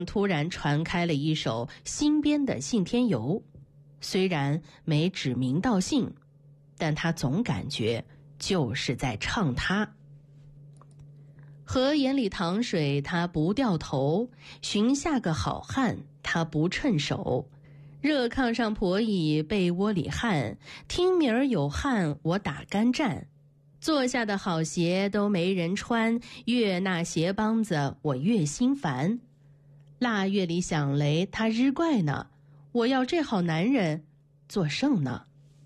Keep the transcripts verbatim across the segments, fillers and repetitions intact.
突然传开了一首新编的信天游，虽然没指名道姓，但他总感觉就是在唱他。河眼里淌水他不掉头，寻下个好汉他不趁手。热炕上婆姨被窝里汗，听明儿有汗我打干战。坐下的好鞋都没人穿，越那鞋帮子我越心烦。腊月里响雷他日怪呢，我要这好男人做甚呢？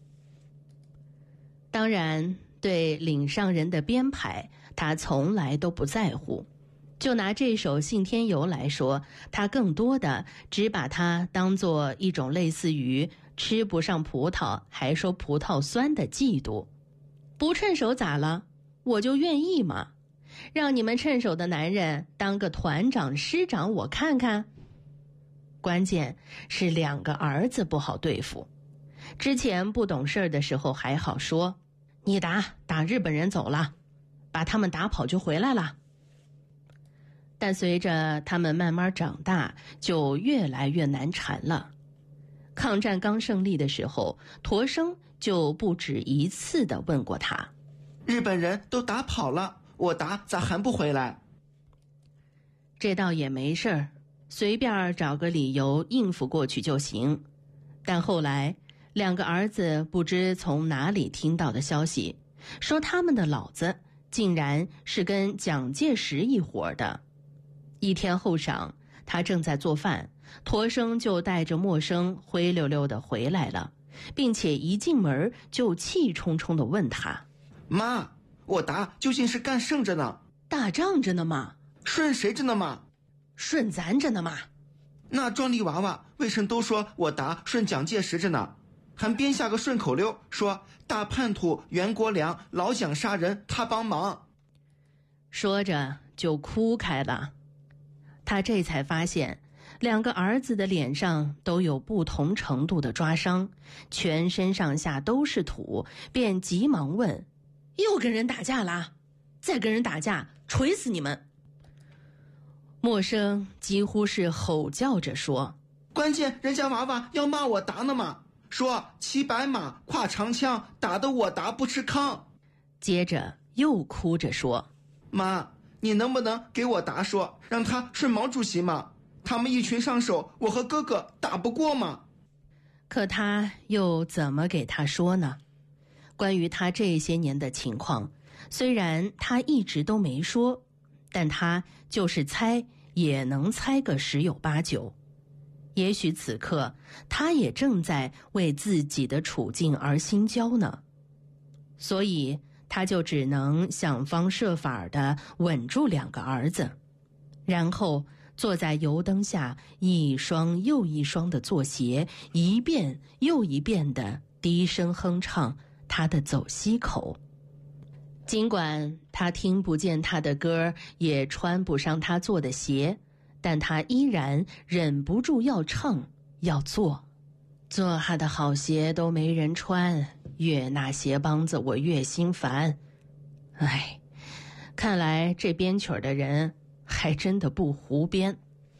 当然，对领上人的编排他从来都不在乎。就拿这首信天游来说，他更多的只把它当作一种类似于吃不上葡萄还说葡萄酸的嫉妒。不趁手咋了？我就愿意嘛，让你们趁手的男人当个团长师长我看看。关键是两个儿子不好对付。之前不懂事的时候还好说，你打打日本人走了，把他们打跑就回来了。但随着他们慢慢长大，就越来越难缠了。抗战刚胜利的时候，驼生就不止一次地问过他， 日本人都打跑了，我打咋还不回来？ 这倒也没事儿，随便找个理由应付过去就行。但后来两个儿子不知从哪里听到的消息，说他们的老子竟然是跟蒋介石一伙的。一天后晌，他正在做饭，驼生就带着默生灰溜溜的回来了，并且一进门就气冲冲地问他， 妈，我打究竟是干甚着呢？ 打仗着呢嘛？ 顺谁着呢嘛？ 顺咱着呢嘛？ 那壮丽娃娃为什么都说我打顺蒋介石着呢？还编下个顺口溜，说大叛徒袁国良老想杀人，他帮忙。 说着就哭开了。他这才发现两个儿子的脸上都有不同程度的抓伤，全身上下都是土，便急忙问，又跟人打架啦？再跟人打架锤死你们！默生几乎是吼叫着说， 关键人家娃娃要骂我打呢嘛，说骑白马挎长枪，打得我打不吃糠。 接着又哭着说， 妈，你能不能给我答说，让他顺毛主席嘛？他们一群上手，我和哥哥打不过嘛。 可他又怎么给他说呢？关于他这些年的情况，虽然他一直都没说，但他就是猜也能猜个十有八九。也许此刻他也正在为自己的处境而心焦呢。所以他就只能想方设法地稳住两个儿子，然后坐在油灯下一双又一双的做鞋，一遍又一遍地低声哼唱他的走西口。尽管他听不见他的歌，也穿不上他做的鞋，但他依然忍不住要唱要做。做他的好鞋都没人穿，越那鞋帮子我越心烦。唉，看来这编曲的人还真的不胡编。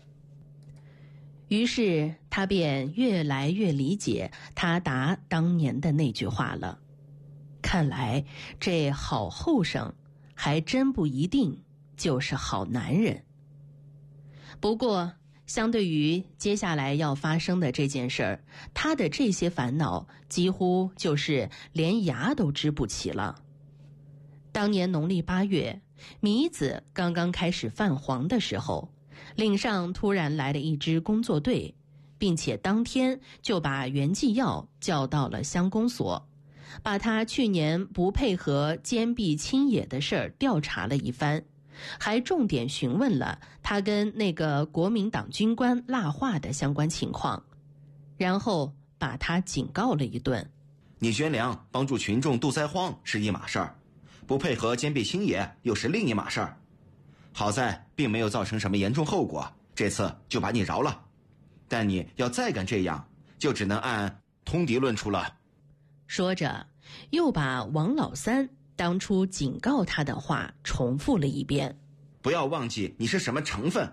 于是他便越来越理解他答当年的那句话了。看来这好后生还真不一定就是好男人。不过相对于接下来要发生的这件事儿，他的这些烦恼几乎就是连牙都支不起了。当年农历八月，米子刚刚开始泛黄的时候，岭上突然来了一支工作队，并且当天就把袁继耀叫到了乡公所，把他去年不配合坚壁清野的事儿调查了一番，还重点询问了他跟那个国民党军官拉话的相关情况，然后把他警告了一顿。 你捐粮帮助群众渡灾荒是一码事儿，不配合坚壁清野又是另一码事儿。好在并没有造成什么严重后果，这次就把你饶了。但你要再敢这样，就只能按通敌论处了。 说着，又把王老三当初警告他的话重复了一遍。 不要忘记你是什么成分，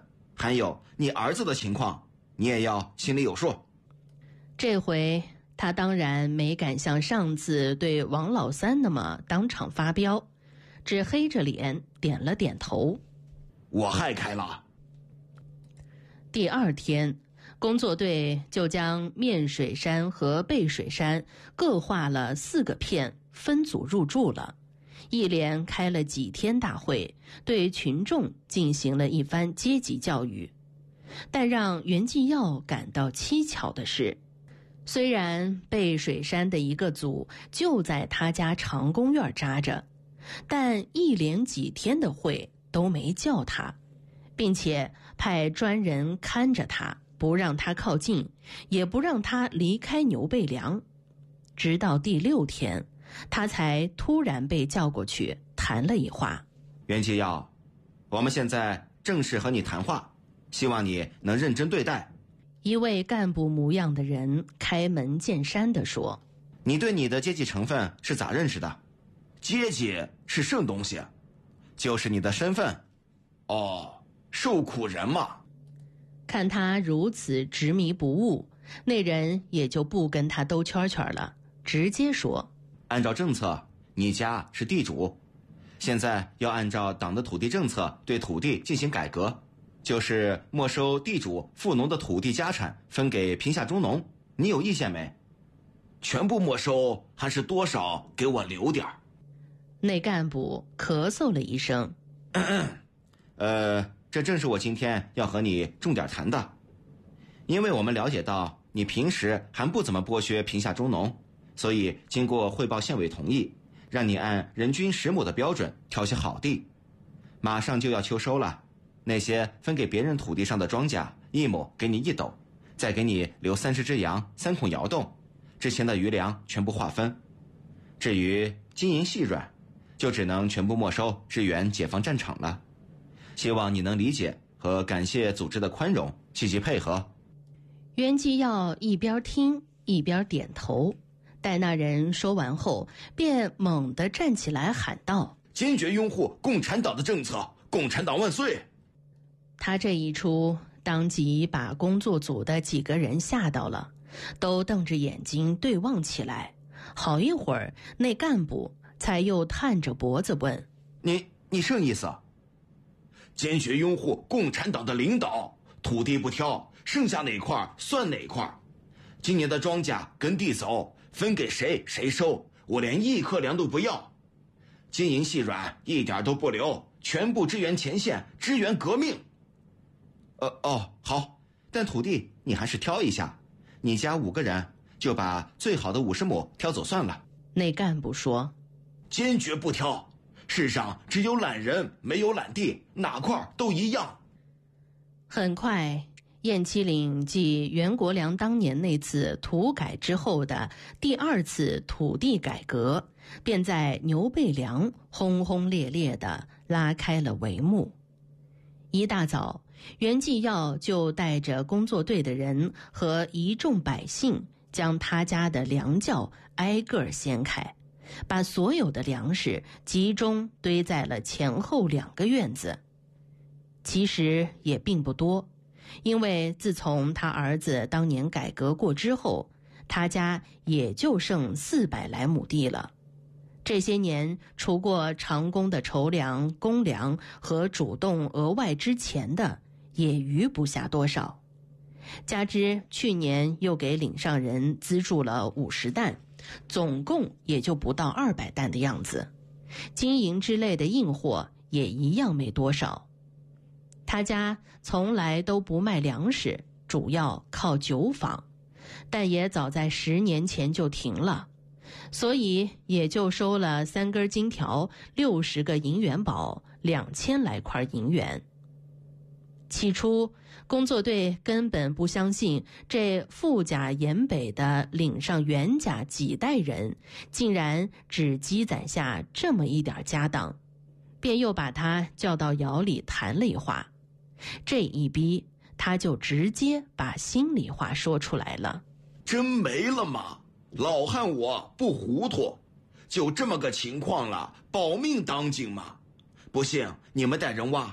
还有你儿子的情况，你也要心里有数。 这回他当然没敢像上次对王老三那么当场发飙，只黑着脸点了点头。 我害开了。 第二天，工作队就将面水山和背水山各划了四个片，分组入住了。一连开了几天大会，对群众进行了一番阶级教育。但让袁继耀感到蹊跷的是，虽然背水山的一个组就在他家长公院扎着，但一连几天的会都没叫他，并且派专人看着他，不让他靠近，也不让他离开牛背梁。直到第六天，他才突然被叫过去谈了一话。 袁继耀，我们现在正式和你谈话，希望你能认真对待。 一位干部模样的人开门见山地说： 你对你的阶级成分是咋认识的？阶级是甚东西？就是你的身份。哦，受苦人嘛。 看他如此执迷不悟，那人也就不跟他兜圈圈了，直接说： 按照政策，你家是地主，现在要按照党的土地政策对土地进行改革，就是没收地主富农的土地家产，分给贫下中农。你有意见没？全部没收还是多少给我留点儿？ 那干部咳嗽了一声。 咳咳呃，这正是我今天要和你重点谈的。因为我们了解到你平时还不怎么剥削贫下中农，所以经过汇报县委同意，让你按人均十亩的标准挑些好地。马上就要秋收了，那些分给别人土地上的庄稼，一亩给你一斗，再给你留三十只羊，三孔窑洞，之前的余粮全部划分。至于金银细软，就只能全部没收，支援解放战场了。希望你能理解和感谢组织的宽容，积极配合。 袁继耀一边听一边点头，待那人说完后，便猛地站起来喊道： 坚决拥护共产党的政策，共产党万岁！ 他这一出当即把工作组的几个人吓到了，都瞪着眼睛对望起来。好一会儿，那干部才又探着脖子问： 你你甚意思？坚决拥护共产党的领导，土地不挑，剩下哪块算哪块。今年的庄稼跟地走，分给谁谁收，我连一克粮都不要。金银细软一点都不留，全部支援前线，支援革命。呃哦，好，但土地你还是挑一下，你家五个人就把最好的五十亩挑走算了。 那干部说： 坚决不挑，世上只有懒人没有懒地，哪块都一样。 很快，雁栖岭继袁国良当年那次土改之后的第二次土地改革，便在牛背梁轰轰烈烈地拉开了帷幕。一大早，袁继耀就带着工作队的人和一众百姓，将他家的粮窖挨个掀开，把所有的粮食集中堆在了前后两个院子。其实也并不多，因为自从他儿子当年改革过之后，他家也就剩四百来亩地了。这些年，除过长工的筹粮、公粮和主动额外支钱的，也余不下多少。加之去年又给岭上人资助了五十担，总共也就不到二百担的样子。金银之类的硬货也一样没多少。他家从来都不卖粮食，主要靠酒坊，但也早在十年前就停了，所以也就收了三根金条、六十个银元宝、两千来块银元。起初，工作队根本不相信这富甲严北的岭上袁家几代人竟然只积攒下这么一点家当，便又把他叫到窑里谈了一话。这一逼，他就直接把心里话说出来了。 真没了吗？老汉我不糊涂，就这么个情况了，保命当紧嘛。不信你们带人挖，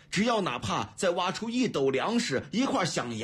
只要哪怕再挖出一斗粮食、一块响